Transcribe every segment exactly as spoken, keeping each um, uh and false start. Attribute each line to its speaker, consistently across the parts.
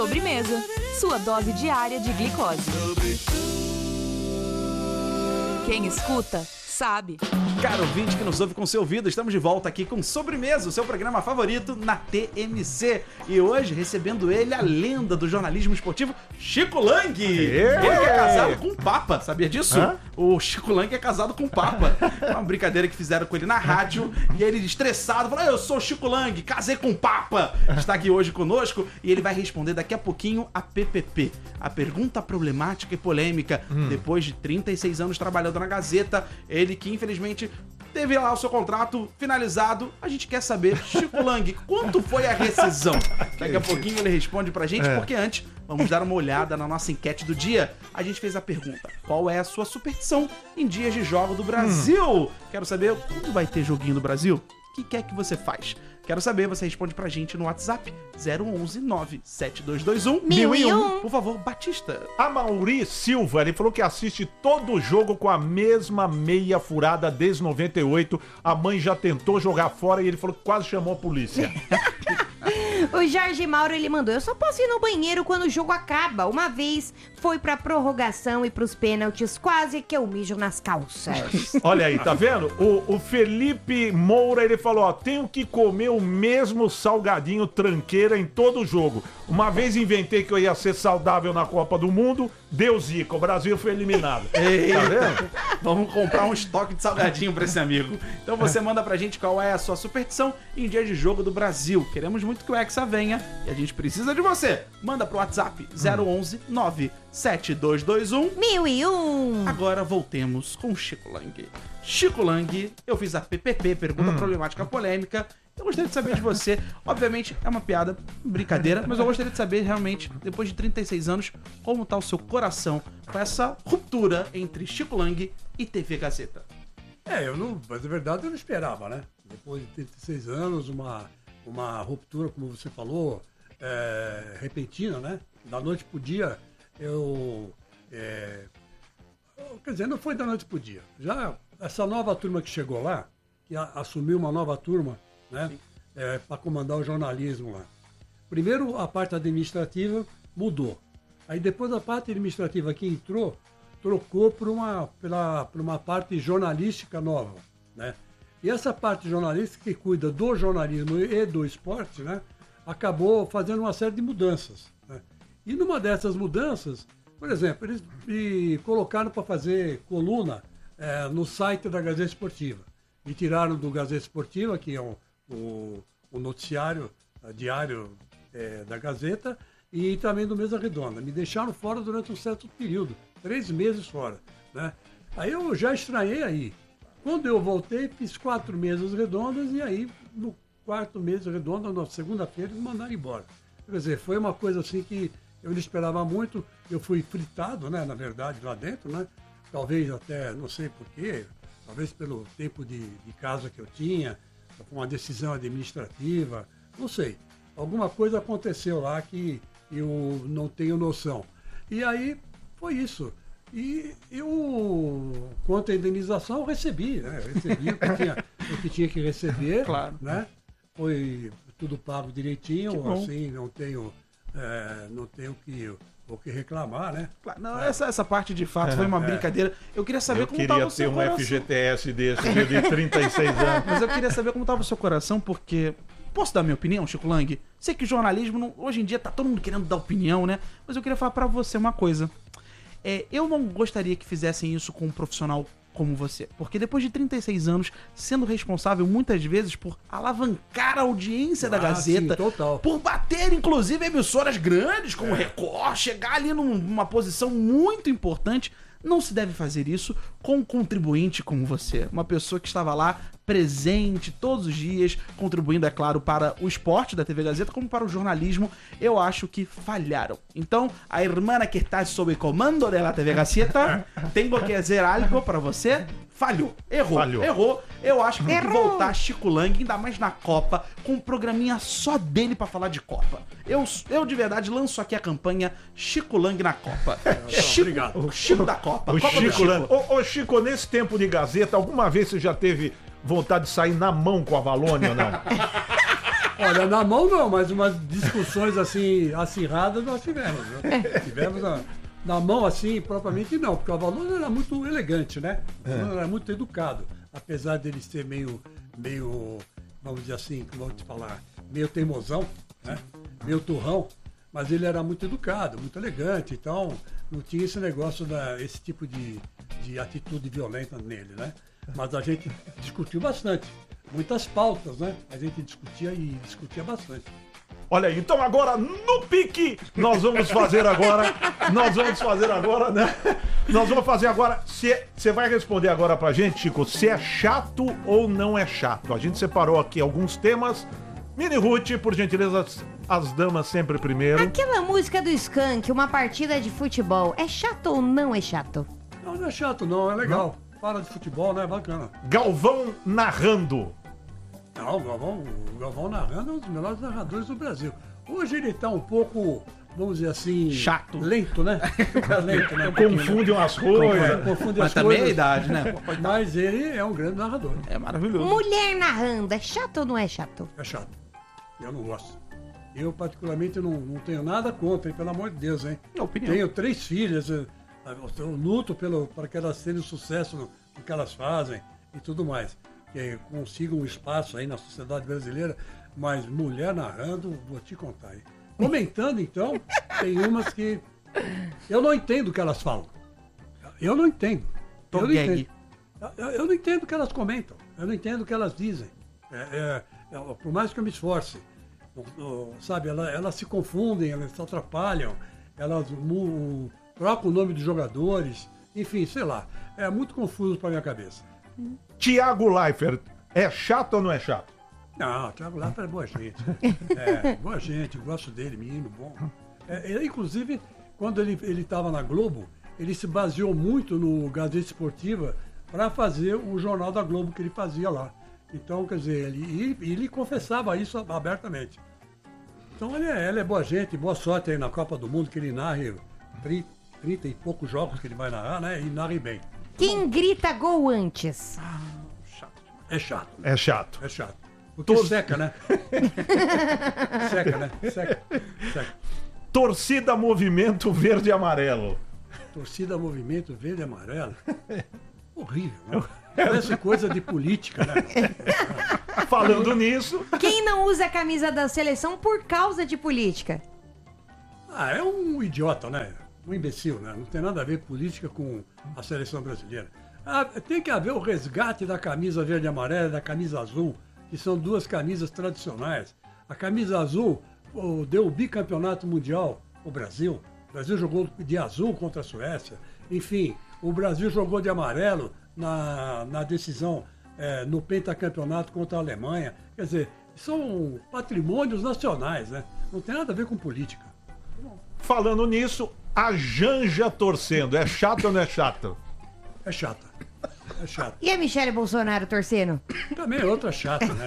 Speaker 1: Sobremesa, sua dose diária de glicose. Quem escuta, sabe.
Speaker 2: Caro ouvinte que nos ouve com seu ouvido, estamos de volta aqui com Sobremesa, o seu programa favorito na T M C. E hoje recebendo ele, a lenda do jornalismo esportivo, Chico Lang. Ele que é casado com o Papa, sabia disso? Hã? O Chico Lang é casado com o Papa. É uma brincadeira que fizeram com ele na rádio e ele estressado falou: eu sou o Chico Lang, casei com o Papa. Está aqui hoje conosco e ele vai responder daqui a pouquinho a P P P, a pergunta problemática e polêmica. Hum. Depois de trinta e seis anos trabalhando na Gazeta, ele que infelizmente teve lá o seu contrato finalizado. A gente quer saber, Chico Lang, quanto foi a rescisão? Daqui a pouquinho ele responde pra gente, é. porque antes, vamos dar uma olhada na nossa enquete do dia. A gente fez a pergunta: qual é a sua superstição em dias de jogo do Brasil? Hum. Quero saber quando vai ter joguinho do Brasil? O que quer que você faz? Quero saber, você responde pra gente no WhatsApp zero onze nove sete dois dois um mil e um. Por favor, Batista.
Speaker 3: A Mauri Silva, ele falou que assiste todo o jogo com a mesma meia furada desde noventa e oito. A mãe já tentou jogar fora e ele falou que quase chamou a polícia.
Speaker 4: O Jorge Mauro, ele mandou: eu só posso ir no banheiro quando o jogo acaba. Uma vez foi pra prorrogação e pros pênaltis, quase que eu mijo nas calças.
Speaker 3: Olha aí, tá vendo? O, o Felipe Moura, ele falou: ó, tenho que comer o mesmo salgadinho tranqueira em todo o jogo. Uma vez inventei que eu ia ser saudável na Copa do Mundo, deu zica, o Brasil foi eliminado.
Speaker 2: Eita. Tá vendo? Vamos comprar um estoque de salgadinho pra esse amigo. Então você manda pra gente qual é a sua superstição em dia de jogo do Brasil. Queremos muito que o Hexa venha e a gente precisa de você. Manda pro WhatsApp zero onze nove sete dois dois um
Speaker 4: mil e um.
Speaker 2: Agora voltemos com Chico Lang. Chico Lang, eu fiz a P P P, pergunta hum. problemática polêmica. Eu gostaria de saber de você, obviamente é uma piada, brincadeira, mas eu gostaria de saber realmente, depois de trinta e seis anos, como tá o seu coração com essa ruptura entre Chico Lang e T V Gazeta.
Speaker 5: É, eu não, mas na verdade eu não esperava, né? Depois de trinta e seis anos, uma, uma ruptura, como você falou, é, repentina, né? Da noite pro dia, eu... É, quer dizer, não foi da noite pro dia. Já essa nova turma que chegou lá, que a, assumiu uma nova turma, né, é, para comandar o jornalismo lá. Primeiro, a parte administrativa mudou. Aí depois a parte administrativa que entrou, trocou por uma, pela, por uma parte jornalística nova, né? E essa parte jornalística que cuida do jornalismo e do esporte, né, acabou fazendo uma série de mudanças, né? E numa dessas mudanças, por exemplo, eles me colocaram para fazer coluna é, no site da Gazeta Esportiva. Me tiraram do Gazeta Esportiva, que é um O, o noticiário a diário é, da Gazeta, e também do Mesa Redonda. Me deixaram fora durante um certo período, três meses fora, né? Aí eu já estranhei aí. Quando eu voltei, fiz quatro mesas redondas e aí, no quarto mês redonda, na segunda-feira, me mandaram embora. Quer dizer, foi uma coisa assim que eu não esperava muito. Eu fui fritado, né, na verdade, lá dentro, né? Talvez até, não sei porquê, talvez pelo tempo de, de casa que eu tinha, com uma decisão administrativa, não sei. Alguma coisa aconteceu lá que eu não tenho noção. E aí foi isso. E eu, quanto à indenização, eu recebi, né? Eu recebi o que tinha, o que tinha que receber, claro, né? Foi tudo pago direitinho, assim, não tenho, é, não tenho que... o que reclamar, né?
Speaker 2: Não, é. essa, essa parte de fato é, foi uma é. brincadeira. Eu queria saber
Speaker 3: eu
Speaker 2: como estava o seu
Speaker 3: coração. Eu queria ter um F G T S desse de trinta e seis anos.
Speaker 2: Mas eu queria saber como estava o seu coração, porque... Posso dar minha opinião, Chico Lang? Sei que o jornalismo, não, hoje em dia, tá todo mundo querendo dar opinião, né? Mas eu queria falar pra você uma coisa. É, eu não gostaria que fizessem isso com um profissional como você. Porque depois de trinta e seis anos, sendo responsável muitas vezes por alavancar a audiência ah, da Gazeta,
Speaker 5: sim, total.
Speaker 2: Por bater, inclusive, emissoras grandes como o é. Record, chegar ali numa posição muito importante, não se deve fazer isso com um contribuinte como você. Uma pessoa que estava lá presente todos os dias, contribuindo, é claro, para o esporte da T V Gazeta, como para o jornalismo. Eu acho que falharam. Então, a irmã que está sob comando da T V Gazeta, tenho que dizer algo para você. Falhou, errou, Falhou. errou. Eu acho que tem que voltar Chico Lang, ainda mais na Copa, com um programinha só dele pra falar de Copa. Eu, eu de verdade lanço aqui a campanha Chico Lang na Copa. Chico,
Speaker 5: Obrigado.
Speaker 2: O Chico da Copa.
Speaker 3: O
Speaker 2: Copa
Speaker 3: Chico,
Speaker 2: Chico.
Speaker 3: Lang. Ô, ô Chico, nesse tempo de Gazeta, alguma vez você já teve vontade de sair na mão com a Valônia ou não?
Speaker 5: Olha, na mão não, mas umas discussões assim, acirradas nós tivemos. Viu? Tivemos na, na mão assim, propriamente não, porque o Avalon era muito elegante, né? É. Era muito educado. Apesar dele ser meio, meio, vamos dizer assim, como eu vou te falar, meio teimosão, né? Meio turrão, mas ele era muito educado, muito elegante, então não tinha esse negócio, da, esse tipo de, de atitude violenta nele, né? Mas a gente discutiu bastante. Muitas pautas, né? A gente discutia e discutia bastante.
Speaker 3: Olha aí, então agora no pique nós vamos fazer agora, nós vamos fazer agora, né? Nós vamos fazer agora, você vai responder agora pra gente, Chico, se é chato ou não é chato. A gente separou aqui alguns temas. Mini Ruth, por gentileza, as, as damas sempre primeiro.
Speaker 4: Aquela música do Skank, uma partida de futebol, é chato ou não é chato?
Speaker 5: Não, não é chato não, é legal. Não? Fala de futebol, né? Bacana.
Speaker 3: Galvão narrando.
Speaker 5: Não, o Galvão, o Galvão narrando é um dos melhores narradores do Brasil. Hoje ele tá um pouco, vamos dizer assim...
Speaker 2: Chato.
Speaker 5: Lento, né? lento, né?
Speaker 3: Confunde umas coisas.
Speaker 5: Confunde
Speaker 2: Mas
Speaker 5: as
Speaker 2: também
Speaker 5: coisas.
Speaker 2: é a idade, né?
Speaker 5: Mas ele é um grande narrador.
Speaker 2: É maravilhoso.
Speaker 4: Mulher narrando, é chato ou não é chato?
Speaker 5: É chato. Eu não gosto. Eu, particularmente, não, não tenho nada contra, hein? Pelo amor de Deus, hein?
Speaker 2: Minha opinião.
Speaker 5: Tenho três filhas, eu, eu luto pelo, para que elas tenham sucesso no, no que elas fazem e tudo mais. Que consigam um espaço aí na sociedade brasileira, mas mulher narrando, vou te contar, hein? Comentando, então, tem umas que eu não entendo o que elas falam. Eu não entendo.
Speaker 2: Tô
Speaker 5: eu, não
Speaker 2: gag.
Speaker 5: entendo. Eu, eu não entendo o que elas comentam. Eu não entendo o que elas dizem. É, é, é, por mais que eu me esforce, sabe, elas, elas se confundem, elas se atrapalham, elas mu, trocam o nome dos jogadores, enfim, sei lá. É muito confuso para minha cabeça.
Speaker 3: Thiago Leifert, é chato ou não é chato?
Speaker 5: Não, o Thiago Leifert é boa gente. É, boa gente, gosto dele, menino bom. É, ele, inclusive, quando ele estava na Globo, ele se baseou muito no Gazeta Esportiva para fazer o Jornal da Globo que ele fazia lá. Então, quer dizer, ele, ele, ele confessava isso abertamente. Então, ele é, ele é boa gente, boa sorte aí na Copa do Mundo, que ele narre trinta e poucos jogos que ele vai narrar, né? E narre bem.
Speaker 4: Quem grita gol antes?
Speaker 5: É chato.
Speaker 3: É chato.
Speaker 5: É chato. Porque
Speaker 3: Tor-
Speaker 5: seca, né? seca, né? Seca. Seca.
Speaker 3: Torcida Movimento Verde e Amarelo.
Speaker 5: Torcida Movimento Verde e Amarelo. Horrível, né? Parece coisa de política, né?
Speaker 3: Falando nisso,
Speaker 4: Quem não usa a camisa da seleção por causa de política?
Speaker 5: Ah, é um idiota, né? Um imbecil, né? Não tem nada a ver política com a seleção brasileira. Ah, tem que haver o resgate da camisa verde e amarela e da camisa azul, que são duas camisas tradicionais. A camisa azul oh, deu o bicampeonato mundial ao Brasil. O Brasil jogou de azul contra a Suécia. Enfim, o Brasil jogou de amarelo na, na decisão eh, no pentacampeonato contra a Alemanha. Quer dizer, são patrimônios nacionais, né? Não tem nada a ver com política.
Speaker 3: falando nisso, a Janja torcendo. É chato ou não é chato?
Speaker 5: É chata. É chata.
Speaker 4: E a Michele Bolsonaro torcendo?
Speaker 5: Também é outra chata, né?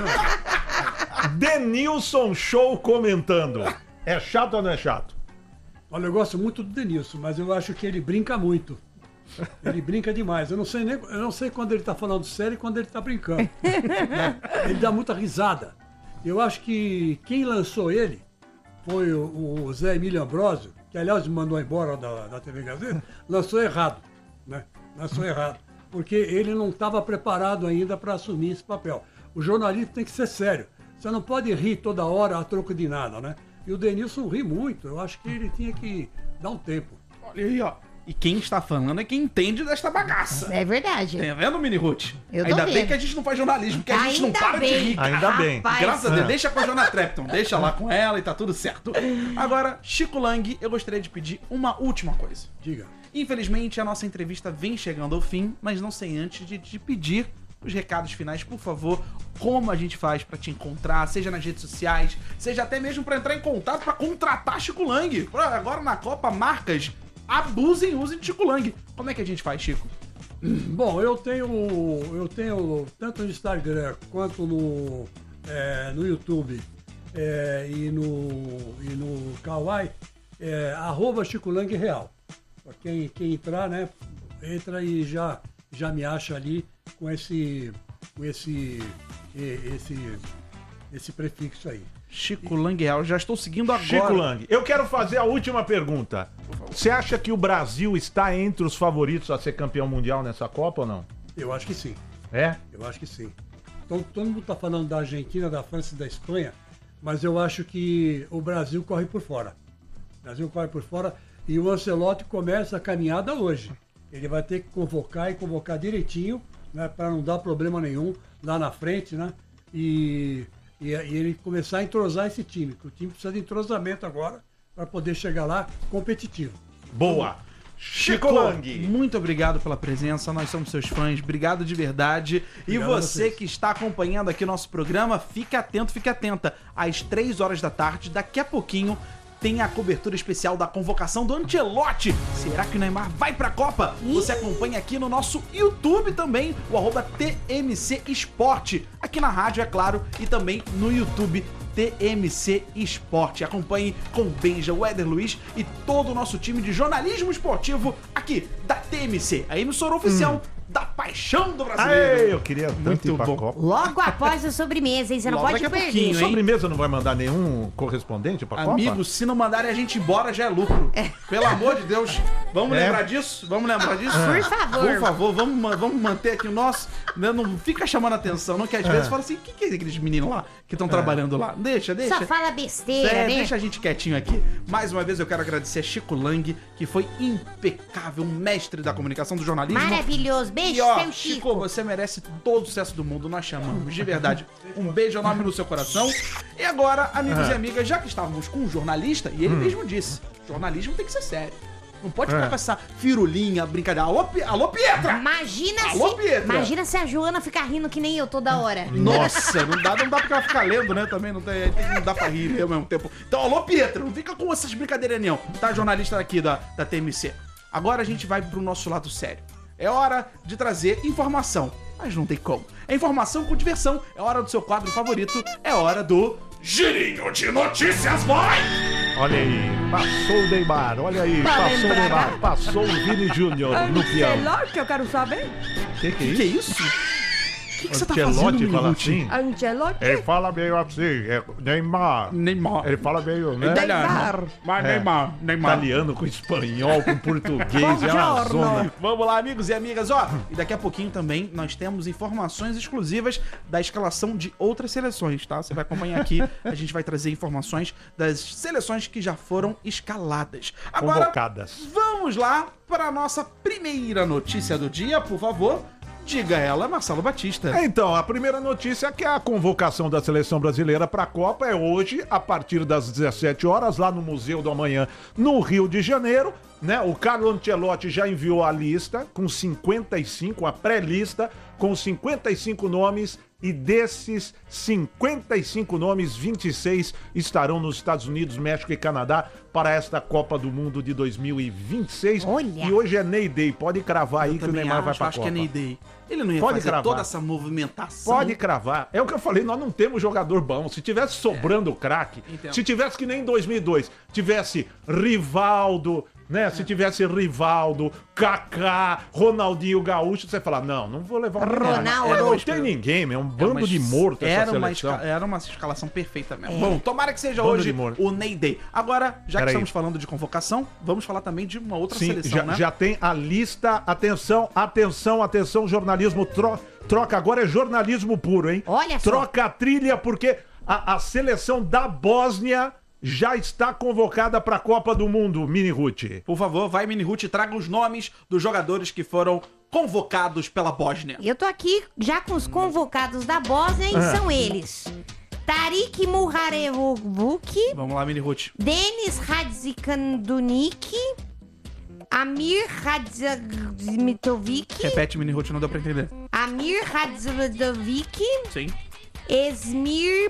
Speaker 3: Denilson Show comentando. É chato ou não é chato?
Speaker 5: Olha, eu gosto muito do Denilson, mas eu acho que ele brinca muito. Ele brinca demais. Eu não sei, nem, eu não sei quando ele está falando sério e quando ele está brincando. Né? Ele dá muita risada. Eu acho que quem lançou ele foi o, o Zé Emílio Ambrosio, que aliás me mandou embora da, da T V Gazeta, lançou errado. Né? Lançou errado. Porque ele não estava preparado ainda para assumir esse papel. O jornalismo tem que ser sério. Você não pode rir toda hora a troco de nada, né? E o Denilson ri muito. Eu acho que ele tinha que dar um tempo.
Speaker 2: Olha aí, ó. E quem está falando é quem entende desta bagaça.
Speaker 4: É verdade.
Speaker 2: Tá vendo, Mini Ruth?
Speaker 4: Eu tô
Speaker 2: Ainda bem
Speaker 4: vendo.
Speaker 2: que a gente não faz jornalismo, porque a gente não
Speaker 4: Ainda
Speaker 2: para de
Speaker 4: bem.
Speaker 2: rir. cara.
Speaker 3: Ainda bem.
Speaker 4: Rapaz.
Speaker 2: Graças a Deus,
Speaker 3: É.
Speaker 2: deixa com a Joana Trepton, deixa lá com ela e tá tudo certo. Agora, Chico Lang, eu gostaria de pedir uma última coisa.
Speaker 5: Diga.
Speaker 2: Infelizmente, a nossa entrevista vem chegando ao fim, mas não sem antes de te pedir os recados finais, por favor, como a gente faz pra te encontrar, seja nas redes sociais, seja até mesmo pra entrar em contato pra contratar Chico Lang. Pra agora na Copa, marcas abusem e usem de Chico Lang. Como é que a gente faz, Chico?
Speaker 5: Bom, eu tenho, eu tenho tanto no Instagram quanto no, é, no YouTube é, e no, e no Kawaii, é, arroba Chico Lang Real. Pra quem, quem entrar, né, entra e já, já me acha ali com esse, com esse, e- esse, esse prefixo aí.
Speaker 2: Chico Lang Real, já estou seguindo agora.
Speaker 3: Chico Lang, eu quero fazer a última pergunta. Você acha que o Brasil está entre os favoritos a ser campeão mundial nessa Copa ou não?
Speaker 5: Eu acho que sim.
Speaker 3: É?
Speaker 5: Eu acho que sim. Então, todo mundo está falando da Argentina, da França e da Espanha, mas eu acho que o Brasil corre por fora. O Brasil corre por fora e o Ancelotti começa a caminhada hoje. Ele vai ter que convocar e convocar direitinho, né, para não dar problema nenhum lá na frente, né? E, e, e ele começar a entrosar esse time, que o time precisa de entrosamento agora para poder chegar lá competitivo.
Speaker 3: Boa!
Speaker 2: Chico Lang, muito obrigado pela presença, nós somos seus fãs, obrigado de verdade.
Speaker 5: Obrigado
Speaker 2: e
Speaker 5: a
Speaker 2: você
Speaker 5: vocês.
Speaker 2: que está acompanhando aqui o nosso programa, fique atento, fique atenta. Às três horas da tarde, daqui a pouquinho, tem a cobertura especial da convocação do Ancelotti. Será que o Neymar vai pra Copa? Você acompanha aqui no nosso YouTube também, o arroba T M C Esporte. Aqui na rádio, é claro, e também no YouTube T M C Esporte. Acompanhe com Benja, o Éder Luiz e todo o nosso time de jornalismo esportivo aqui da T M C, a emissora oficial hum. da paixão do brasileiro.
Speaker 3: Aê, eu queria tanto
Speaker 2: Muito
Speaker 3: ir pra
Speaker 2: bom.
Speaker 3: Copa.
Speaker 4: Logo após a sobremesa, hein? Você não
Speaker 2: Logo
Speaker 4: pode
Speaker 2: daqui a
Speaker 4: perder.
Speaker 2: pouquinho, hein?
Speaker 3: Sobremesa não vai mandar nenhum correspondente pra Copa?
Speaker 2: Amigos, se não mandarem a gente embora, já é lucro. Pelo amor de Deus. Vamos
Speaker 3: É?
Speaker 2: lembrar disso? Vamos lembrar disso?
Speaker 4: Por favor.
Speaker 2: Por favor, vamos, ma- vamos manter aqui o nosso. Né, não fica chamando a atenção, não, que às vezes fala assim: o que, que é aqueles meninos lá que estão trabalhando lá? Deixa, deixa.
Speaker 4: Só fala besteira,
Speaker 2: É,
Speaker 4: né?
Speaker 2: deixa a gente quietinho aqui. Mais uma vez eu quero agradecer a Chico Lang, que foi impecável, mestre da comunicação do jornalismo.
Speaker 4: Maravilhoso. Beijo,
Speaker 2: E ó,
Speaker 4: seu
Speaker 2: Chico,
Speaker 4: Chico.
Speaker 2: você merece todo o sucesso do mundo, nós chamamos, de verdade. Um beijo enorme no seu coração. E agora, amigos e amigas, já que estávamos com um jornalista, e ele mesmo disse, jornalismo tem que ser sério. Não pode ficar
Speaker 3: É.
Speaker 2: com essa firulinha, brincadeira. Alô, Pi- Alô Pietra!
Speaker 4: Imagina
Speaker 2: Alô,
Speaker 4: se,
Speaker 2: Pietra!
Speaker 4: imagina se a Joana ficar rindo que nem eu toda hora.
Speaker 2: Nossa, não dá, não dá pra ela ficar lendo, né? Também não, tem, não dá pra rir ao mesmo tempo. Então, alô, Pietra, não fica com essas brincadeiras, não. Tá, jornalista aqui da, da T M C. Agora a gente vai pro nosso lado sério. É hora de trazer informação, mas não tem como. É informação com diversão, é hora do seu quadro favorito, é hora do Girinho de Notícias, vai!
Speaker 3: Olha aí, passou o Neymar, olha aí,
Speaker 4: Pra
Speaker 3: passou o
Speaker 4: lembrar.
Speaker 3: Neymar, passou o Vini Júnior no peão.
Speaker 4: que eu quero saber.
Speaker 3: Que que é
Speaker 2: Que
Speaker 3: isso?
Speaker 2: isso? O que, que você tá fazendo,
Speaker 3: Ancelotti fala
Speaker 2: Minuti?
Speaker 3: assim?
Speaker 4: Ancelotti.
Speaker 3: Ele fala meio assim, é Neymar.
Speaker 2: Neymar.
Speaker 3: Ele fala meio, né?
Speaker 2: Italiano. Mas
Speaker 3: É.
Speaker 2: Neymar, Neymar.
Speaker 3: Italiano com espanhol, com português, é uma
Speaker 4: Buongiorno.
Speaker 3: zona.
Speaker 2: Vamos lá, amigos e amigas, ó. E daqui a pouquinho também nós temos informações exclusivas da escalação de outras seleções, tá? Você vai acompanhar aqui, a gente vai trazer informações das seleções que já foram escaladas. Agora,
Speaker 3: Convocadas.
Speaker 2: vamos lá para a nossa primeira notícia do dia, por favor. Diga ela, Marcelo Batista.
Speaker 3: Então, a primeira notícia é que a convocação da seleção brasileira para a Copa é hoje, a partir das dezessete horas, lá no Museu do Amanhã, no Rio de Janeiro. Né? O Carlo Ancelotti já enviou a lista com cinquenta e cinco, a pré-lista, com cinquenta e cinco nomes, e desses cinquenta e cinco nomes, vinte e seis estarão nos Estados Unidos, México e Canadá para esta Copa do Mundo de dois mil e vinte e seis.
Speaker 4: Olha.
Speaker 3: E hoje é Ney Day, pode cravar aí
Speaker 2: Eu
Speaker 3: que o
Speaker 2: também
Speaker 3: Neymar vai
Speaker 2: acho,
Speaker 3: para a
Speaker 2: acho
Speaker 3: Copa.
Speaker 2: que é Ney Day. Ele não ia
Speaker 3: Pode
Speaker 2: fazer
Speaker 3: cravar.
Speaker 2: toda essa movimentação.
Speaker 3: Pode cravar. É o que eu falei, nós não temos jogador bom. Se tivesse sobrando craque,
Speaker 2: Entendo.
Speaker 3: se tivesse que nem em dois mil e dois, tivesse Rivaldo, né? Se tivesse Rivaldo, Kaká, Ronaldinho Gaúcho, você fala, não, não vou levar o Neymar.
Speaker 4: Ronaldo.
Speaker 3: É, não tem ninguém, meu, é um bando
Speaker 2: Mas
Speaker 3: de morto essa
Speaker 2: era uma,
Speaker 3: seleção.
Speaker 2: esca- era uma escalação perfeita mesmo. Bom, tomara que seja
Speaker 3: Bando
Speaker 2: hoje
Speaker 3: de morto.
Speaker 2: o Ney Day. Agora, já que
Speaker 3: Peraí.
Speaker 2: estamos falando de convocação, vamos falar também de uma outra
Speaker 3: Sim,
Speaker 2: seleção,
Speaker 3: já,
Speaker 2: né?
Speaker 3: já tem a lista. Atenção, atenção, atenção, jornalismo. Tro, troca, agora é jornalismo puro, hein?
Speaker 4: Olha só.
Speaker 3: Troca a trilha, porque a, a seleção da Bósnia já está convocada para a Copa do Mundo, Mini Ruth.
Speaker 2: Por favor, vai, Mini Ruth, traga os nomes dos jogadores que foram convocados pela Bósnia.
Speaker 4: Eu tô aqui já com os convocados da Bósnia e
Speaker 3: Ah.
Speaker 4: são eles. Tarik Muharevovic,
Speaker 2: Vamos lá, Mini Ruth.
Speaker 4: Denis Radzikandunik, Amir Radzimitovic,
Speaker 2: Repete, Mini Ruth, não deu pra entender.
Speaker 4: Amir Radzimitovic,
Speaker 2: Sim.
Speaker 4: Esmir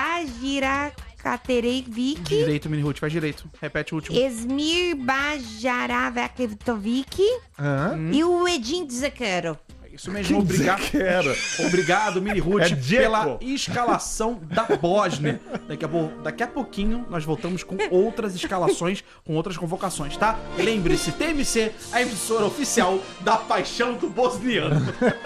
Speaker 4: Bajirakaterevic,
Speaker 2: Direito, Mini Ruth, faz direito. Repete o último.
Speaker 4: Esmir Bajaravekovic
Speaker 3: Hã?
Speaker 4: e o Edin Dzekero.
Speaker 2: Isso mesmo,
Speaker 3: Quem dizer
Speaker 2: obrigado.
Speaker 3: que era?
Speaker 2: Obrigado, Mini Ruth,
Speaker 3: É Dzeko.
Speaker 2: pela escalação da Bósnia. Daqui a, pou- daqui a pouquinho nós voltamos com outras escalações, com outras convocações, tá? E lembre-se, T M C, a emissora oficial da paixão do bosniano.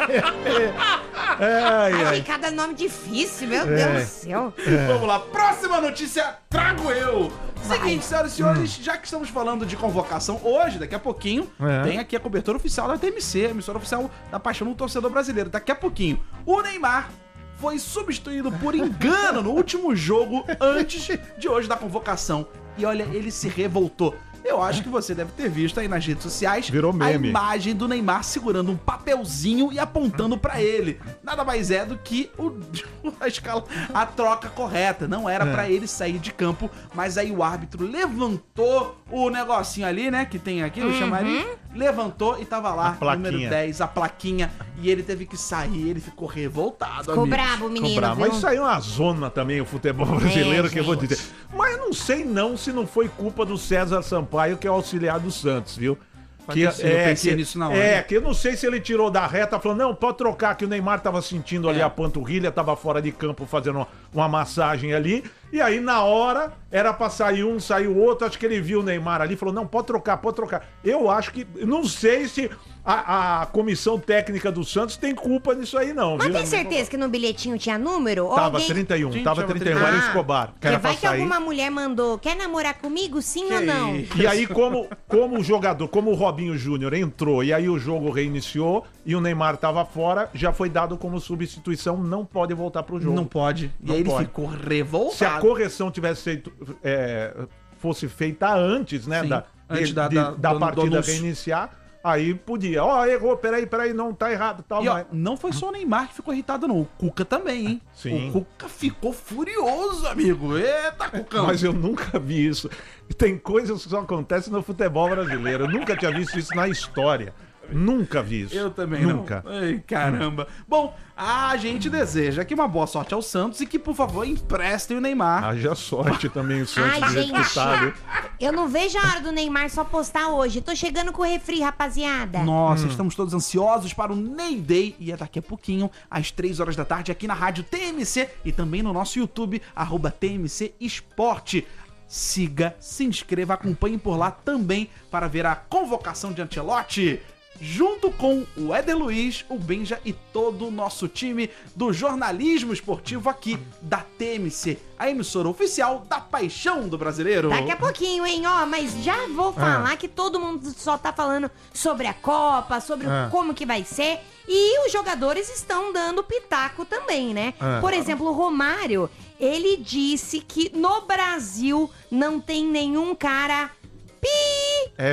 Speaker 3: Ai,
Speaker 4: Ai,
Speaker 3: ai.
Speaker 4: cada nome difícil, meu
Speaker 3: É.
Speaker 4: Deus do céu.
Speaker 2: Vamos lá, próxima notícia, trago eu. Seguinte, senhoras e senhores, já que estamos falando de convocação hoje, daqui a pouquinho,
Speaker 3: É.
Speaker 2: tem aqui a cobertura oficial da T M C, a emissora oficial da paixão do torcedor brasileiro. Daqui a pouquinho, o Neymar foi substituído por engano no último jogo antes de hoje da convocação. E olha, ele se revoltou. Eu acho que você deve ter visto aí nas redes sociais
Speaker 3: Virou meme.
Speaker 2: a imagem do Neymar segurando um papelzinho e apontando pra ele. Nada mais é do que o, a, escala, a troca correta. Não era
Speaker 3: É.
Speaker 2: pra ele sair de campo, mas aí o árbitro levantou o negocinho ali, né, que tem aqui, eu chamaria, levantou e tava lá,
Speaker 3: A plaquinha.
Speaker 2: número dez, a plaquinha, e ele teve que sair, ele ficou revoltado,
Speaker 4: Ficou
Speaker 2: amigos.
Speaker 4: brabo, menino,
Speaker 3: Cobrar.
Speaker 4: viu?
Speaker 3: Mas isso aí é uma zona também, o futebol brasileiro,
Speaker 4: É,
Speaker 3: que eu vou
Speaker 4: gente.
Speaker 3: dizer. Mas eu não sei não se não foi culpa do César Sampaio, que é o auxiliar do Santos, viu?
Speaker 2: Pode ser, eu pensei nisso na hora.
Speaker 3: É, que eu não sei se ele tirou da reta, falou, não, pode trocar, que o Neymar tava sentindo ali
Speaker 2: É.
Speaker 3: a panturrilha, tava fora de campo fazendo uma, uma massagem ali, e aí na hora era pra sair um, saiu outro, acho que ele viu o Neymar ali, falou, não, pode trocar, pode trocar. Eu acho que, não sei se a, a comissão técnica do Santos tem culpa nisso aí não,
Speaker 4: Mas
Speaker 3: viu?
Speaker 4: tem certeza que no bilhetinho tinha número? Ou
Speaker 3: Tava
Speaker 4: alguém...
Speaker 3: trinta e um,
Speaker 2: Gente,
Speaker 3: tava
Speaker 2: tava
Speaker 3: trinta e um, era o
Speaker 4: Ah,
Speaker 3: Escobar, que
Speaker 4: Porque
Speaker 3: era pra
Speaker 4: vai que
Speaker 3: sair.
Speaker 4: alguma mulher mandou, quer namorar comigo, sim
Speaker 2: Que
Speaker 4: ou não?
Speaker 2: isso?
Speaker 3: E aí, como, como o jogador, como o Robinho Júnior entrou e aí o jogo reiniciou e o Neymar tava fora, já foi dado como substituição, não pode voltar pro jogo.
Speaker 2: Não pode. E
Speaker 3: Não
Speaker 2: aí ele
Speaker 3: pode.
Speaker 2: ficou revoltado.
Speaker 3: Se a correção tivesse feito, é, fosse feita antes, né,
Speaker 2: Sim,
Speaker 3: da,
Speaker 2: antes
Speaker 3: de-
Speaker 2: da-
Speaker 3: de-
Speaker 2: da-
Speaker 3: da
Speaker 2: do- do
Speaker 3: partida
Speaker 2: anúncio.
Speaker 3: reiniciar, aí podia. Ó, errou, peraí, peraí, não, tá errado, tal,
Speaker 2: E ó,
Speaker 3: mas...
Speaker 2: não foi só o Neymar que ficou irritado, não. O Cuca também, hein?
Speaker 3: Sim.
Speaker 2: O Cuca ficou furioso, amigo. Eita, Cucão.
Speaker 3: Mas eu nunca vi isso. Tem coisas que só acontecem no futebol brasileiro. Eu nunca tinha visto isso na história. Nunca vi isso.
Speaker 2: Eu também
Speaker 3: Nunca.
Speaker 2: não. Ai, caramba. Bom, a gente deseja que uma boa sorte ao Santos e que, por favor, emprestem o Neymar.
Speaker 3: Haja sorte também o Santos
Speaker 4: Ai,
Speaker 3: do jeito que
Speaker 4: gente.
Speaker 3: tá, viu?
Speaker 4: Eu não vejo a hora do Neymar só postar hoje. Tô chegando com o refri, rapaziada.
Speaker 2: Nossa,
Speaker 3: Hum.
Speaker 2: estamos todos ansiosos para o Ney Day e é daqui a pouquinho, às três horas da tarde, aqui na Rádio T M C e também no nosso YouTube, arroba T M C Esporte. Siga, se inscreva, acompanhe por lá também para ver a convocação de Ancelotti. Junto com o Éder Luiz, o Benja e todo o nosso time do jornalismo esportivo aqui da T M C, a emissora oficial da paixão do brasileiro.
Speaker 4: Daqui a pouquinho, hein? Ó, mas já vou falar que todo mundo só tá falando sobre a Copa, sobre o-
Speaker 3: Ah.
Speaker 4: como que vai ser. E os jogadores estão dando pitaco também, né?
Speaker 3: Ah.
Speaker 4: Por exemplo, o Romário, ele disse que no Brasil não tem nenhum cara pi
Speaker 3: É